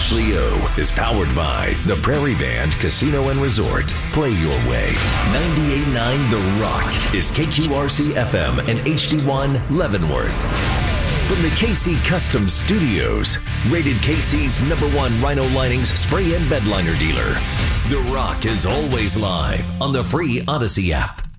Ashley O is powered by the Prairie Band Casino and Resort. Play your way. 98.9 The Rock is KQRC FM and HD1 Leavenworth. From the KC Custom Studios, rated KC's #1 Rhino Linings spray and bed liner dealer. The Rock is always live on the free Odyssey app.